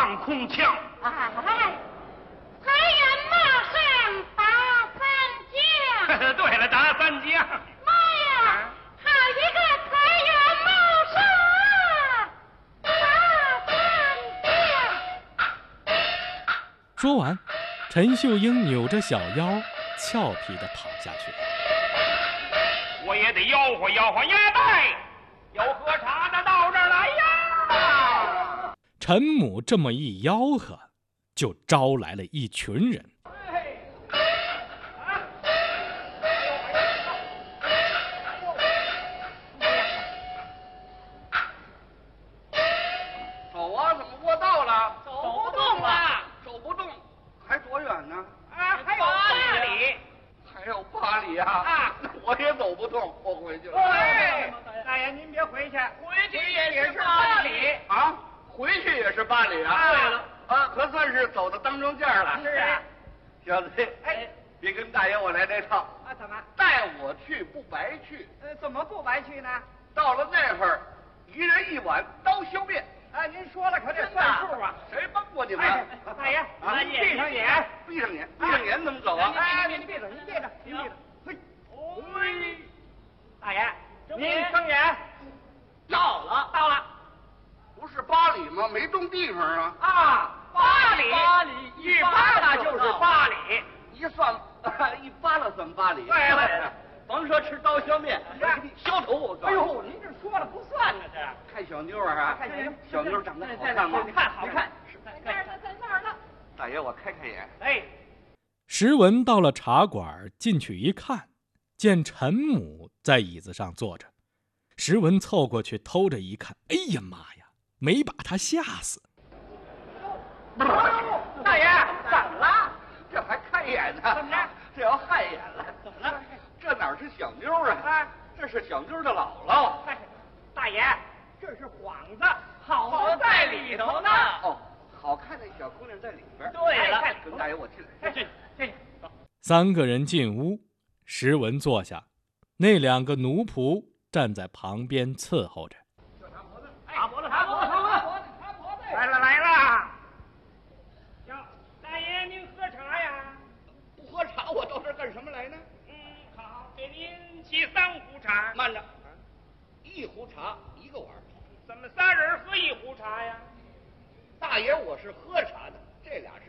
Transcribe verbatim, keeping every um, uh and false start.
放空枪。 哎，财源马上打三将。 对了，打三将。 妈呀，好一个财源茂盛，打三将。 说完，陈秀英扭着小腰，俏皮地跑下去了。 我也得吆喝吆喝呀，带有喝茶的到这儿来呀！ 陈母这么一吆喝，就招来了一群人。 走啊，怎么过道了？ 走不动了， 走不动，还多远呢？ 啊，还有八里。 还有八里啊！ 啊， 我也走不动，我回去了。 哎，大爷您别回去，回去也是八里啊，回去也是八里啊。 对了， 啊，可算是走到当中间了。 是啊， 小子， 哎， 别跟大爷我来这套。 啊，怎么？ 带我去不白去。 呃，怎么不白去呢？ 到了那会儿，一人一碗刀削面。 啊，您说了可得算数啊！ 谁帮过你们？ 哎，大爷， 啊， 您闭上眼， 闭上眼，闭上眼怎么走啊？ 哎，您闭着，您闭着，您闭着。嘿，嘿，大爷，您睁眼。到了，到了。 不是八里吗？没动地方啊。 啊，八里， 八里一扒拉就是八里， 一算一扒拉算八里。 对了， 甭说吃刀削面，削头我告诉你。 哎呦，您这说了不算呢，这看小妞啊， 看小妞， 小妞长得好看吗？ 看好看。 在那儿呢，在那儿呢。 大爷，我开开眼。 哎， 石文到了茶馆，进去一看，见陈母在椅子上坐着。石文凑过去偷着一看，哎呀妈呀，没把他吓死。 大爷，怎么了？ 这还看眼呢？ 怎么着？ 这要害眼了？ 怎么了？ 这哪是小妞啊？ 啊， 这是小妞的姥姥。 大爷，这是幌子，好在里头呢。 哦，好看的小姑娘在里边。 对了， 跟大爷我进来。 进进去，走。 三个人进屋，石文坐下，那两个奴仆站在旁边伺候着。 擦脖子，擦脖子，擦脖子，擦脖子。来了来了。哟，大爷您喝茶呀？ 不喝茶，我到这儿干什么来呢？ 嗯，好，给您沏三壶茶。 慢着，一壶茶一个碗。 怎么仨人喝一壶茶呀？ 大爷，我是喝茶的，这俩是